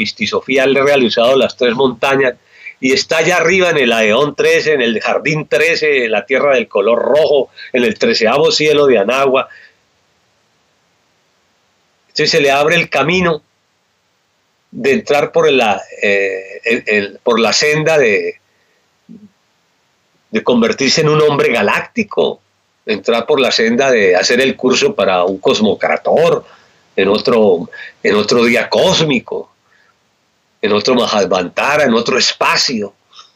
Pistisofía, él ha realizado las 3 montañas, y está allá arriba en el Aeón 13, en el Jardín 13, en la tierra del color rojo, en el 13º cielo de Anagua. Entonces se le abre el camino de entrar por por la senda de convertirse en un hombre galáctico, entrar por la senda de hacer el curso para un cosmocrator, en otro día cósmico, en otro Mahadvantara, en otro espacio,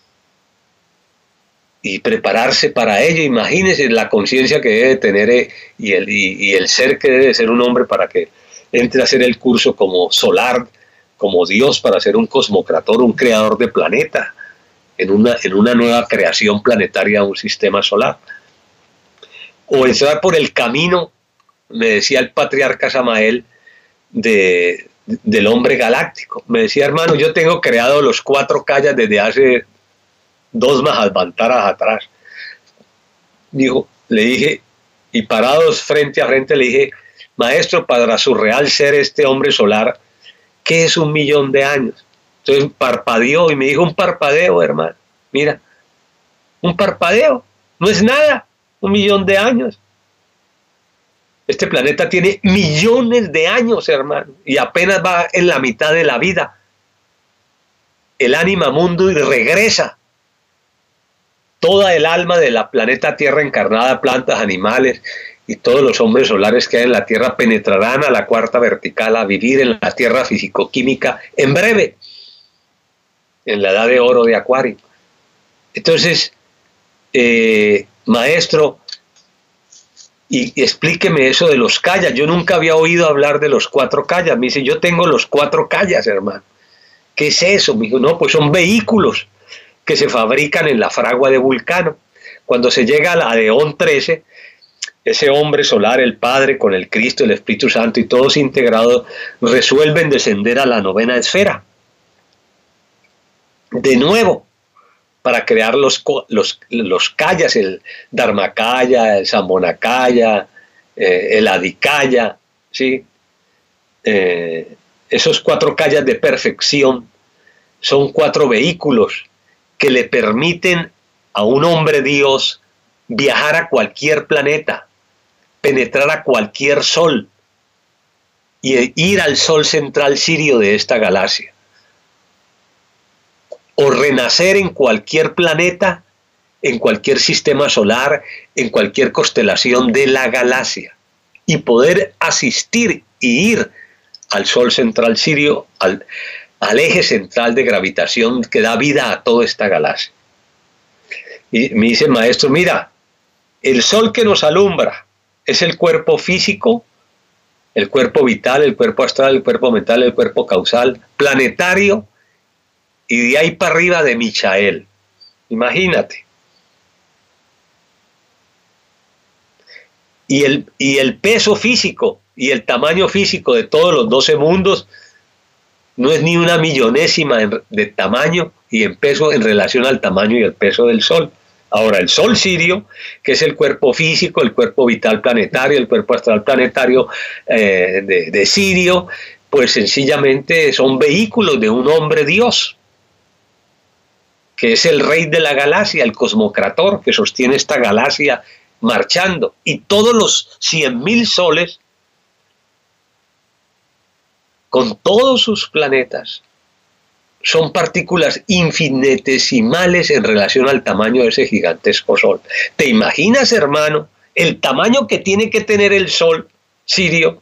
y prepararse para ello. Imagínense la conciencia que debe tener y el ser que debe ser un hombre para que entre a hacer el curso como solar, como Dios, para ser un cosmocrator, un creador de planeta, en una nueva creación planetaria, un sistema solar. O entrar por el camino, me decía el patriarca Samael, del hombre galáctico. Me decía, hermano, yo tengo creado los 4 kayas desde hace 2 Mahadvantaras atrás. Dijo, le dije, y parados frente a frente, le dije, maestro, para su real ser este hombre solar, ¿qué es 1.000.000 de años? Entonces parpadeó y me dijo, un parpadeo, hermano. Mira, un parpadeo, no es nada, 1.000.000 de años. Este planeta tiene millones de años, hermano, y apenas va en la mitad de la vida. El ánima mundo y regresa. Toda el alma de la planeta Tierra encarnada, plantas, animales y todos los hombres solares que hay en la Tierra penetrarán a la 4ª vertical, a vivir en la Tierra físico-química en breve, en la edad de oro de Acuario. Entonces, maestro, y explíqueme eso de los kayas. Yo nunca había oído hablar de los 4 kayas. Me dice, yo tengo los 4 kayas, hermano. ¿Qué es eso? Me dijo, no, pues son vehículos que se fabrican en la fragua de Vulcano. Cuando se llega al Aeón 13, ese hombre solar, el Padre, con el Cristo, el Espíritu Santo y todos integrados, resuelven descender a la 9ª esfera. De nuevo, para crear los kayas, el Dharmakaya, el Sambhonakaya, el Adhikaya, ¿sí? Esos 4 kayas de perfección son 4 vehículos que le permiten a un hombre Dios viajar a cualquier planeta, penetrar a cualquier sol y ir al sol central sirio de esta galaxia, o renacer en cualquier planeta, en cualquier sistema solar, en cualquier constelación de la galaxia, y poder asistir y ir al sol central sirio, al eje central de gravitación que da vida a toda esta galaxia. Y me dice, maestro, mira, el sol que nos alumbra es el cuerpo físico, el cuerpo vital, el cuerpo astral, el cuerpo mental, el cuerpo causal, planetario, y de ahí para arriba de Michael. Imagínate. Y el peso físico y el tamaño físico de todos los 12 mundos no es ni una millonésima de tamaño y en peso en relación al tamaño y el peso del Sol. Ahora, el Sol sirio, que es el cuerpo físico, el cuerpo vital planetario, el cuerpo astral planetario de Sirio, pues sencillamente son vehículos de un hombre Dios, que es el rey de la galaxia, el cosmocrator, que sostiene esta galaxia marchando. Y todos los 100.000 soles, con todos sus planetas, son partículas infinitesimales en relación al tamaño de ese gigantesco Sol. ¿Te imaginas, hermano, el tamaño que tiene que tener el Sol sirio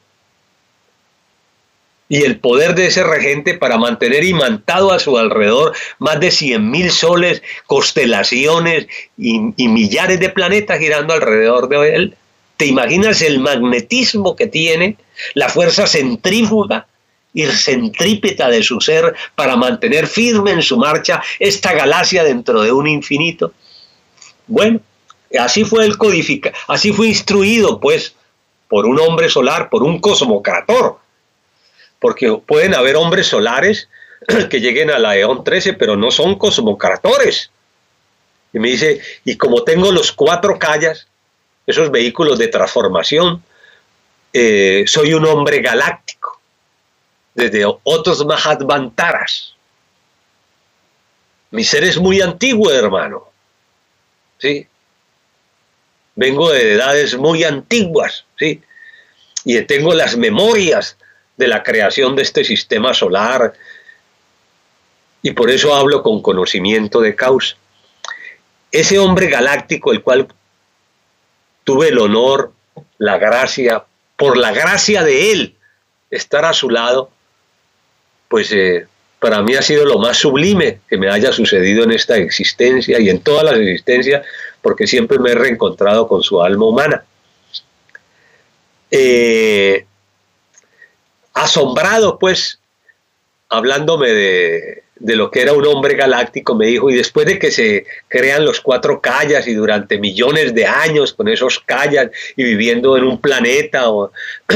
y el poder de ese regente para mantener imantado a su alrededor más de 100.000 soles, constelaciones y millares de planetas girando alrededor de él? ¿Te imaginas el magnetismo que tiene, la fuerza centrífuga y centrípeta de su ser para mantener firme en su marcha esta galaxia dentro de un infinito? Bueno, así fue así fue instruido, pues, por un hombre solar, por un cosmocrator. Porque pueden haber hombres solares que lleguen a la Aeón 13, pero no son cosmocratores. Y me dice, y como tengo los 4 kayas, esos vehículos de transformación, soy un hombre galáctico. desde otros Mahatmantaras. Mi ser es muy antiguo, hermano. ¿Sí? Vengo de edades muy antiguas, ¿sí? Y tengo las memorias de la creación de este sistema solar, y por eso hablo con conocimiento de causa. Ese hombre galáctico, el cual tuve el honor, la gracia, por la gracia de él, estar a su lado, pues para mí ha sido lo más sublime que me haya sucedido en esta existencia y en todas las existencias, porque siempre me he reencontrado con su alma humana. Asombrado, pues, hablándome de lo que era un hombre galáctico, me dijo, y después de que se crean los 4 Kayas y durante millones de años con esos Kayas y viviendo en un planeta o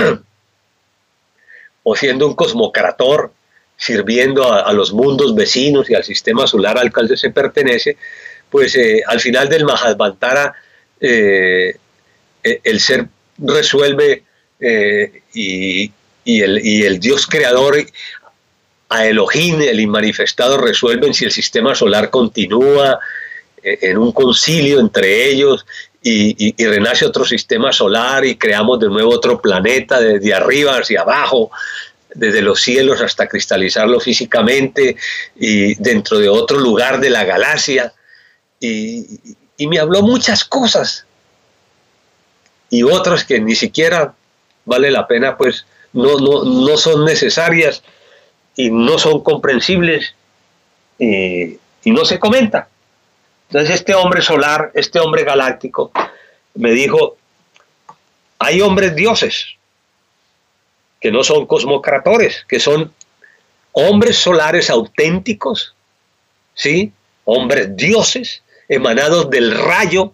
siendo un cosmocrator, sirviendo a los mundos vecinos y al sistema solar al cual se pertenece, pues al final del Mahatmantara el ser resuelve y el Dios creador, a Elohim, el inmanifestado, resuelven si el sistema solar continúa en un concilio entre ellos y renace otro sistema solar y creamos de nuevo otro planeta desde arriba hacia abajo, desde los cielos hasta cristalizarlo físicamente y dentro de otro lugar de la galaxia. Y me habló muchas cosas y otras que ni siquiera vale la pena, pues no son necesarias y no son comprensibles y no se comenta. Entonces este hombre solar, este hombre galáctico, me dijo, hay hombres dioses que no son cosmocratores, que son hombres solares auténticos, ¿sí? Hombres dioses emanados del rayo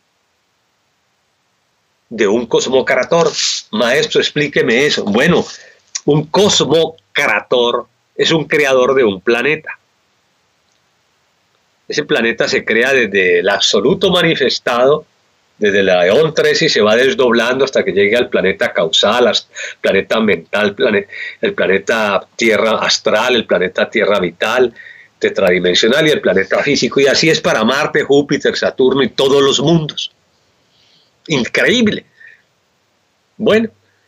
de un cosmocrator. Maestro, explíqueme eso. Bueno, un cosmocrator es un creador de un planeta. Ese planeta se crea desde el absoluto manifestado, desde el eón 13, y se va desdoblando hasta que llegue al planeta causal, al planeta mental, el planeta tierra astral, el planeta tierra vital, tetradimensional, y el planeta físico. Y así es para Marte, Júpiter, Saturno y todos los mundos. Increíble. Bueno,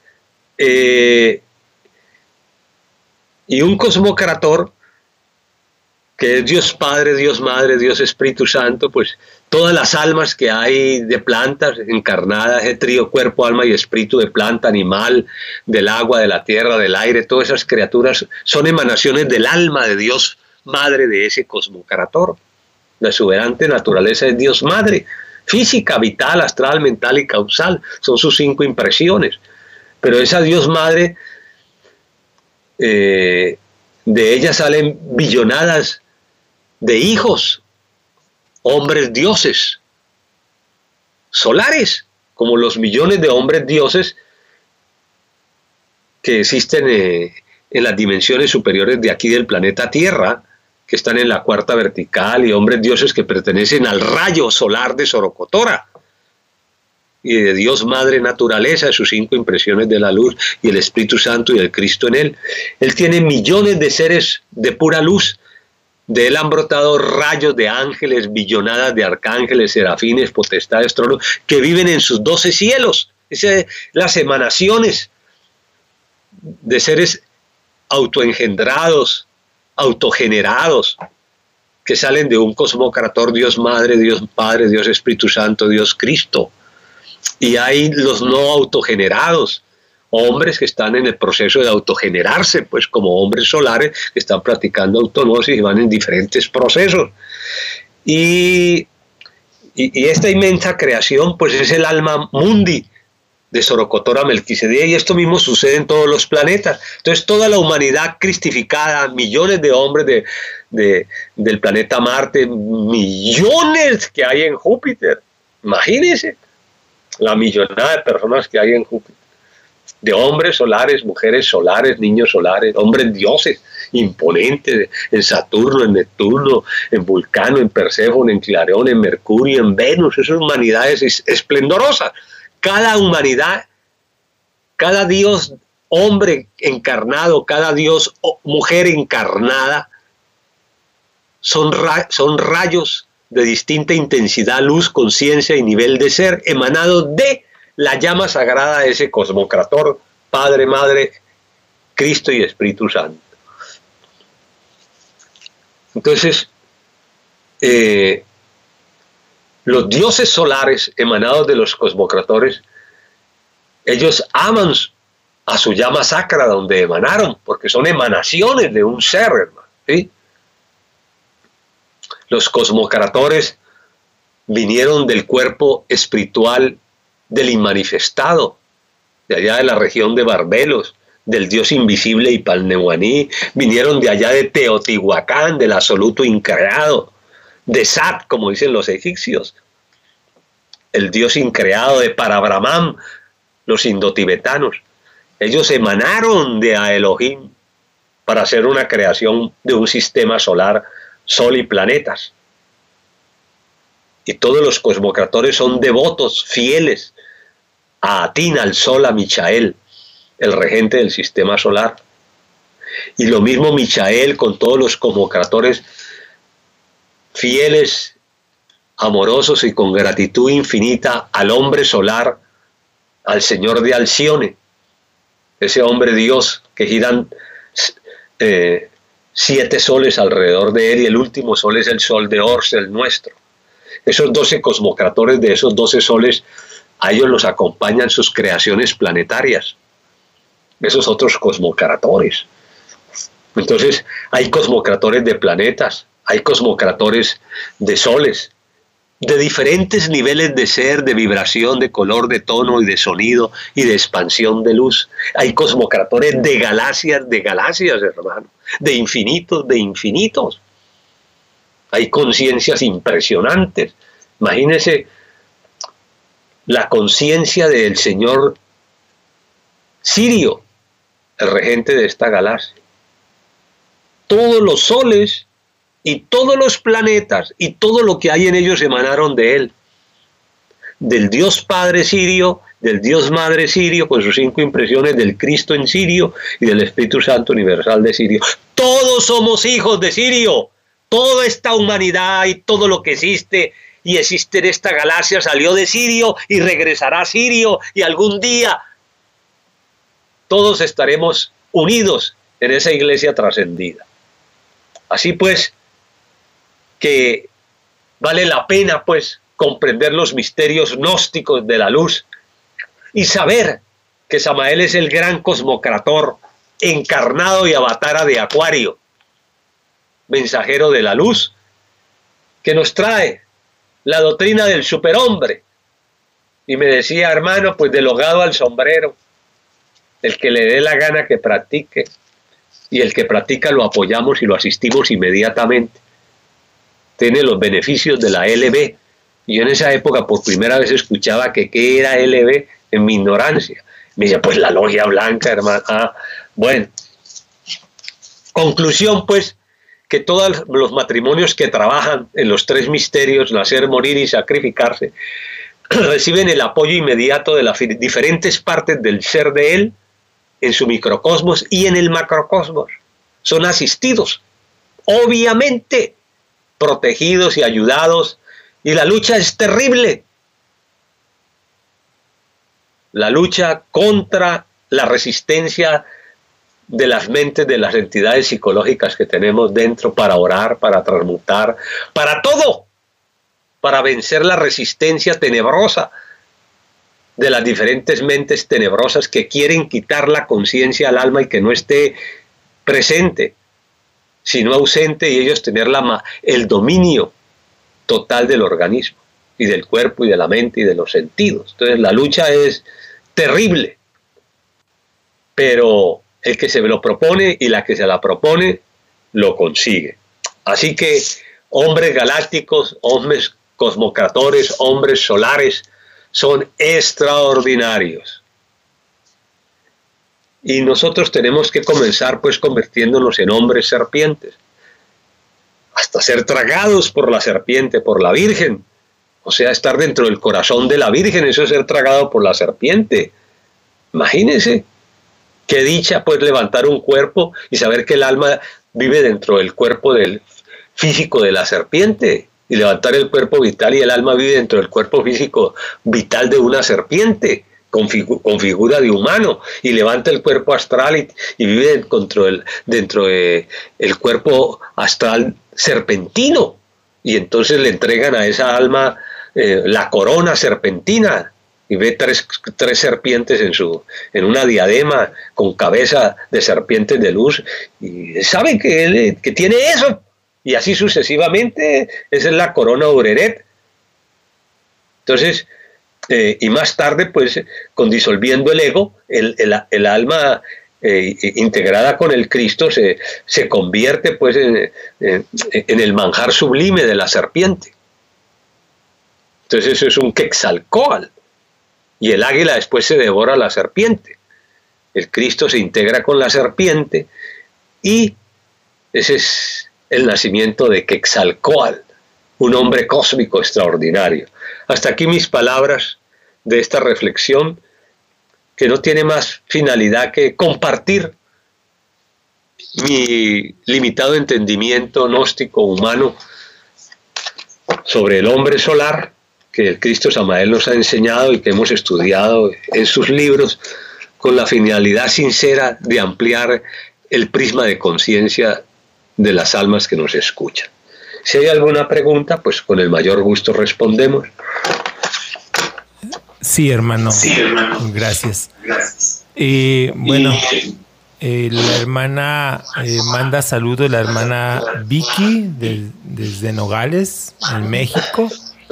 y un cosmocrator, que es Dios Padre, Dios Madre, Dios Espíritu Santo, pues todas las almas que hay de plantas encarnadas, ese trío cuerpo, alma y espíritu, de planta, animal, del agua, de la tierra, del aire, todas esas criaturas son emanaciones del alma de Dios Madre, de ese cosmocrator. La exuberante naturaleza es Dios Madre, física, vital, astral, mental y causal, son sus 5 impresiones. Pero esa Dios Madre, de ella salen billonadas de hijos, hombres dioses, solares, como los millones de hombres dioses que existen en las dimensiones superiores de aquí del planeta Tierra, que están en la 4ª vertical, y hombres dioses que pertenecen al rayo solar de Sorocotora, y de Dios Madre Naturaleza, de sus 5 impresiones de la luz, y el Espíritu Santo y el Cristo en él. Él tiene millones de seres de pura luz. De él han brotado rayos de ángeles, billonadas de arcángeles, serafines, potestades, tronos, que viven en sus 12 cielos. Esas las emanaciones de seres autoengendrados, autogenerados, que salen de un cosmocrator, Dios Madre, Dios Padre, Dios Espíritu Santo, Dios Cristo. Y hay los no autogenerados, hombres que están en el proceso de autogenerarse, pues como hombres solares que están practicando autognosis y van en diferentes procesos. Y esta inmensa creación, pues es el alma mundi de Sorocotora Melquisedec, y esto mismo sucede en todos los planetas. Entonces toda la humanidad cristificada, millones de hombres del planeta Marte, millones que hay en Júpiter, imagínense la millonada de personas que hay en Júpiter, de hombres solares, mujeres solares, niños solares, hombres dioses imponentes, en Saturno, en Neptuno, en Vulcano, en Perséfone, en Clareón, en Mercurio, en Venus, esas humanidades esplendorosas. Cada humanidad, cada dios hombre encarnado, cada dios o mujer encarnada, son rayos de distinta intensidad, luz, conciencia y nivel de ser, emanados de la llama sagrada de ese cosmocrator, Padre, Madre, Cristo y Espíritu Santo. Entonces, los dioses solares emanados de los cosmocratores, ellos aman a su llama sacra donde emanaron, porque son emanaciones de un ser, hermano, ¿sí? Los cosmocratores vinieron del cuerpo espiritual del inmanifestado, de allá de la región de Barbelos, del Dios invisible y Palnehuaní, vinieron de allá de Teotihuacán, del absoluto increado, de Sat, como dicen los egipcios, el Dios increado, de Parabrahman, los indotibetanos. Ellos emanaron de a Elohim para hacer una creación de un sistema solar, sol y planetas. Y todos los cosmocratores son devotos, fieles a Atin, al sol, a Michael, el regente del sistema solar. Y lo mismo Michael con todos los cosmocratores fieles, amorosos y con gratitud infinita al hombre solar, al Señor de Alcione, ese hombre Dios que giran 7 soles alrededor de él, y el último sol es el sol de Ors, el nuestro. Esos 12 cosmocratores de esos 12 soles, a ellos los acompañan sus creaciones planetarias, esos otros cosmocratores. Entonces hay cosmocratores de planetas, hay cosmocratores de soles, de diferentes niveles de ser, de vibración, de color, de tono y de sonido y de expansión de luz. Hay cosmocratores de galaxias, hermano, de infinitos. Hay conciencias impresionantes. Imagínense la conciencia del señor Sirio, el regente de esta galaxia. Todos los soles y todos los planetas y todo lo que hay en ellos emanaron de él, del Dios Padre Sirio, del Dios Madre Sirio con sus 5 impresiones, del Cristo en Sirio y del Espíritu Santo Universal de Sirio. Todos somos hijos de Sirio. Toda esta humanidad y todo lo que existe y existe en esta galaxia salió de Sirio y regresará a Sirio, y algún día todos estaremos unidos en esa iglesia trascendida. Así pues, que vale la pena pues comprender los misterios gnósticos de la luz y saber que Samael es el gran cosmocrator encarnado y avatara de Acuario, mensajero de la luz, que nos trae la doctrina del superhombre. Y me decía, hermano, pues del hogado al sombrero, el que le dé la gana que practique, y el que practica lo apoyamos y lo asistimos inmediatamente. Tiene los beneficios de la LB. Y yo en esa época por primera vez escuchaba que qué era LB en mi ignorancia. Me decía, pues la logia blanca, hermano. Ah, bueno. Conclusión, pues, que todos los matrimonios que trabajan en los 3 misterios, nacer, morir y sacrificarse, reciben el apoyo inmediato de las diferentes partes del ser de él, en su microcosmos y en el macrocosmos. Son asistidos, obviamente, protegidos y ayudados, y la lucha es terrible. La lucha contra la resistencia de las mentes de las entidades psicológicas que tenemos dentro, para orar, para transmutar, para todo, para vencer la resistencia tenebrosa de las diferentes mentes tenebrosas que quieren quitar la conciencia al alma y que no esté presente, sino ausente, y ellos tener el dominio total del organismo y del cuerpo y de la mente y de los sentidos. Entonces la lucha es terrible, pero el que se lo propone y la que se la propone lo consigue. Así que hombres galácticos, hombres cosmocratores, hombres solares, son extraordinarios. Y nosotros tenemos que comenzar pues convirtiéndonos en hombres serpientes, hasta ser tragados por la serpiente, por la Virgen. O sea, estar dentro del corazón de la Virgen, eso es ser tragado por la serpiente. Imagínense. Qué dicha pues levantar un cuerpo y saber que el alma vive dentro del cuerpo del físico de la serpiente, y levantar el cuerpo vital y el alma vive dentro del cuerpo físico vital de una serpiente con figura de humano, y levanta el cuerpo astral y vive dentro de el cuerpo astral serpentino, y entonces le entregan a esa alma la corona serpentina, y ve tres serpientes en una diadema con cabeza de serpientes de luz, y sabe que tiene eso, y así sucesivamente. Esa es la corona Ureret. Entonces, y más tarde, pues, con disolviendo el ego, el alma integrada con el Cristo se convierte, pues, en el manjar sublime de la serpiente. Entonces eso es un Quetzalcóatl. Y el águila después se devora a la serpiente. El Cristo se integra con la serpiente, y ese es el nacimiento de Quetzalcóatl, un hombre cósmico extraordinario. Hasta aquí mis palabras de esta reflexión, que no tiene más finalidad que compartir mi limitado entendimiento gnóstico humano sobre el hombre solar, que el Cristo Samael nos ha enseñado y que hemos estudiado en sus libros, con la finalidad sincera de ampliar el prisma de conciencia de las almas que nos escuchan. Si hay alguna pregunta, pues con el mayor gusto respondemos. Sí, hermano. Gracias. Bueno, la hermana manda saludos, la hermana Vicky desde Nogales, en México.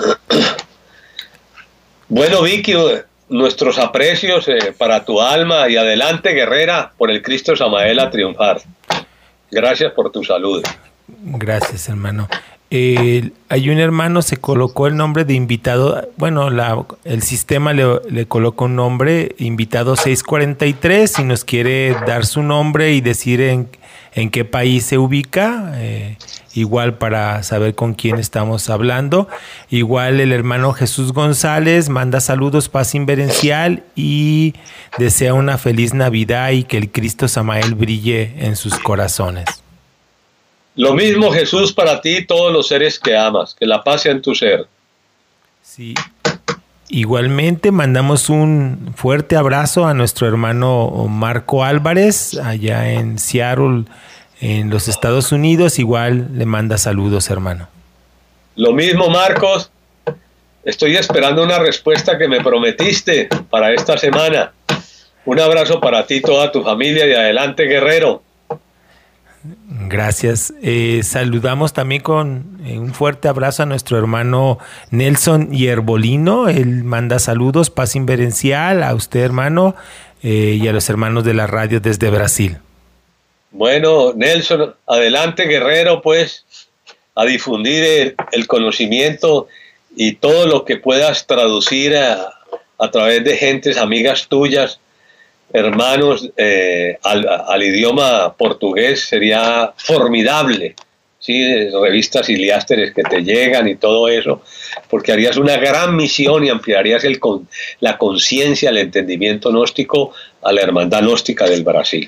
Bueno, Vicky, nuestros aprecios para tu alma, y adelante, guerrera, por el Cristo Samael a triunfar. Gracias por tu salud. Gracias, hermano. Hay un hermano, se colocó el nombre de invitado, bueno, el sistema le colocó un nombre, invitado 643, si nos quiere dar su nombre y decir en qué país se ubica, igual para saber con quién estamos hablando. Igual el hermano Jesús González manda saludos, paz inverencial, y desea una feliz Navidad y que el Cristo Samael brille en sus corazones. Lo mismo, Jesús, para ti y todos los seres que amas, que la paz sea en tu ser. Sí. Igualmente mandamos un fuerte abrazo a nuestro hermano Marco Álvarez, allá en Seattle, en los Estados Unidos. Igual le manda saludos, hermano. Lo mismo, Marcos. Estoy esperando una respuesta que me prometiste para esta semana. Un abrazo para ti y toda tu familia, y adelante, guerrero. Gracias. Saludamos también con un fuerte abrazo a nuestro hermano Nelson Yerbolino. Él manda saludos, paz inverencial a usted, hermano, y a los hermanos de la radio desde Brasil. Bueno, Nelson, adelante, guerrero, pues, a difundir el conocimiento y todo lo que puedas traducir a través de gentes amigas tuyas, hermanos, al idioma portugués. Sería formidable, ¿sí? Revistas Iliásteres que te llegan y todo eso, porque harías una gran misión y ampliarías la conciencia, el entendimiento gnóstico a la hermandad gnóstica del Brasil.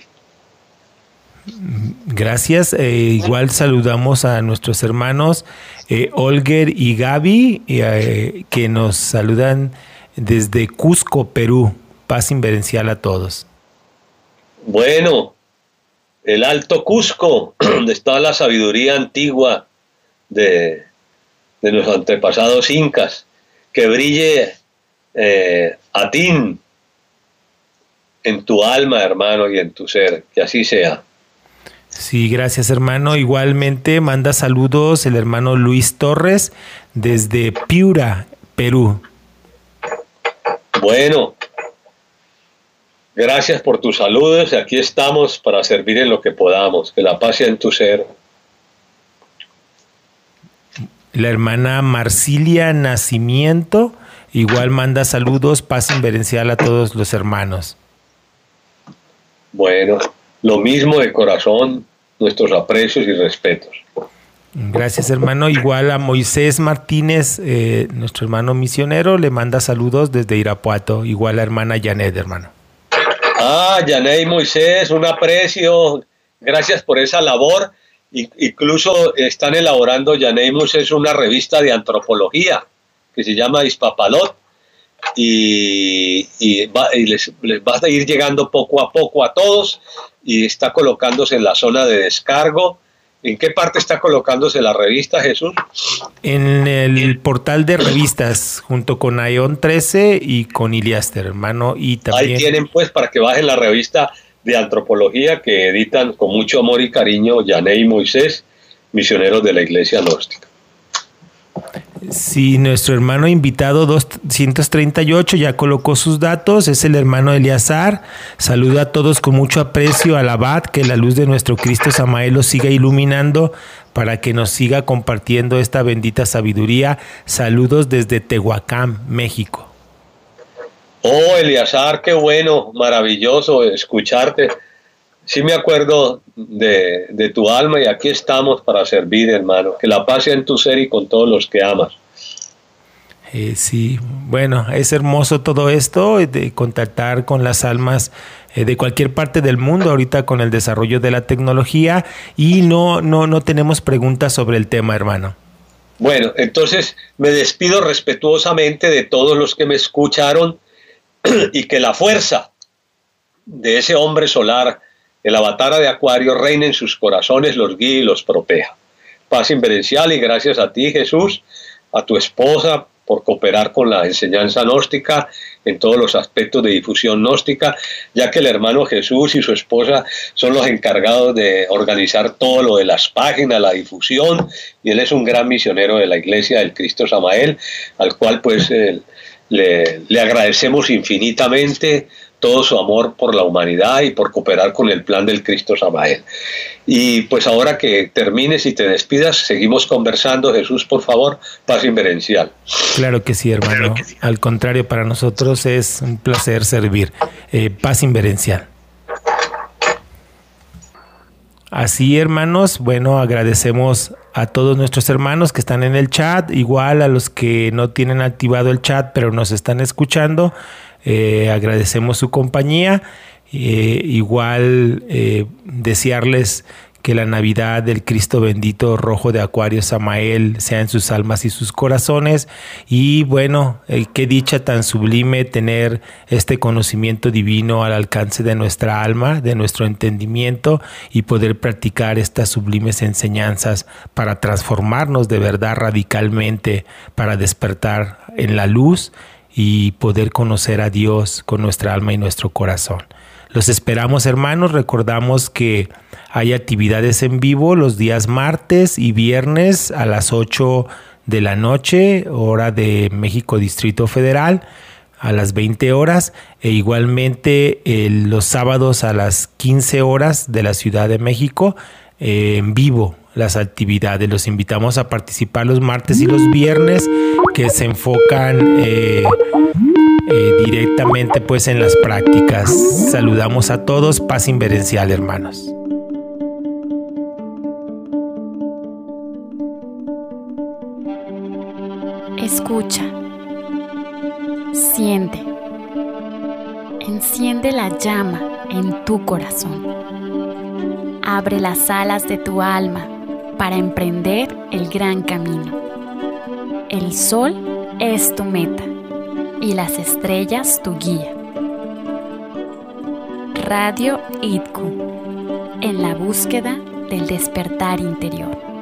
Gracias. Igual saludamos a nuestros hermanos Olger y Gaby, que nos saludan desde Cusco, Perú. Paz inverencial a todos. Bueno, el Alto Cusco, donde está la sabiduría antigua de nuestros antepasados incas, que brille Atín en tu alma, hermano, y en tu ser, que así sea. Sí, gracias, hermano. Igualmente manda saludos el hermano Luis Torres desde Piura, Perú. Bueno, gracias por tus saludos. Aquí estamos para servir en lo que podamos. Que la paz sea en tu ser. La hermana Marcilia Nacimiento igual manda saludos, paz inverencial a todos los hermanos. Bueno, lo mismo de corazón, nuestros aprecios y respetos. Gracias, hermano. Igual a Moisés Martínez, nuestro hermano misionero, le manda saludos desde Irapuato. Igual a la hermana Janet, hermano. Yaney Moisés, un aprecio, gracias por esa labor. Incluso están elaborando Yaney Moisés una revista de antropología que se llama Ispapalot y les va a ir llegando poco a poco a todos y está colocándose en la zona de descargo. ¿En qué parte está colocándose la revista, Jesús? En el portal de revistas, junto con Aion 13 y con Iliaster, hermano. Y también... Ahí tienen, pues, para que bajen la revista de antropología que editan con mucho amor y cariño Yaney Moisés, misioneros de la Iglesia Gnóstica. Sí, nuestro hermano invitado 238 ya colocó sus datos, es el hermano Eleazar. Saluda a todos con mucho aprecio, al abad, que la luz de nuestro Cristo Samael los siga iluminando para que nos siga compartiendo esta bendita sabiduría. Saludos desde Tehuacán, México. Oh, Eleazar, qué bueno, maravilloso escucharte. Sí me acuerdo de tu alma y aquí estamos para servir, hermano. Que la paz sea en tu ser y con todos los que amas. Sí, bueno, es hermoso todo esto de contactar con las almas de cualquier parte del mundo ahorita con el desarrollo de la tecnología y no tenemos preguntas sobre el tema, hermano. Bueno, entonces me despido respetuosamente de todos los que me escucharon y que la fuerza de ese hombre solar, el avatar de Acuario, reina en sus corazones, los guíe y los proteja. Paz inverencial y gracias a ti, Jesús, a tu esposa por cooperar con la enseñanza gnóstica en todos los aspectos de difusión gnóstica, ya que el hermano Jesús y su esposa son los encargados de organizar todo lo de las páginas, la difusión, y él es un gran misionero de la Iglesia del Cristo Samael, al cual pues le agradecemos infinitamente todo su amor por la humanidad y por cooperar con el plan del Cristo Samael. Y pues ahora que termines y te despidas, seguimos conversando. Jesús, por favor, paz inverencial. Claro que sí, hermano. Claro que sí. Al contrario, para nosotros es un placer servir. Paz inverencial. Así, hermanos, bueno, agradecemos a todos nuestros hermanos que están en el chat, igual a los que no tienen activado el chat pero nos están escuchando. Agradecemos su compañía, igual desearles que la Navidad del Cristo bendito rojo de Acuario Samael sea en sus almas y sus corazones. Y bueno, qué dicha tan sublime tener este conocimiento divino al alcance de nuestra alma, de nuestro entendimiento, y poder practicar estas sublimes enseñanzas para transformarnos de verdad radicalmente, para despertar en la luz y poder conocer a Dios con nuestra alma y nuestro corazón. Los esperamos, hermanos. Recordamos que hay actividades en vivo los días martes y viernes a las 8 de la noche, hora de México Distrito Federal, a las 20 horas, e igualmente los sábados a las 15 horas de la Ciudad de México, en vivo las actividades. Los invitamos a participar los martes y los viernes, que se enfocan directamente pues en las prácticas. Saludamos a todos, paz inverencial, hermanos. Escucha, siente, enciende la llama en tu corazón. Abre las alas de tu alma para emprender el gran camino. El sol es tu meta y las estrellas tu guía. Radio IDCU, en la búsqueda del despertar interior.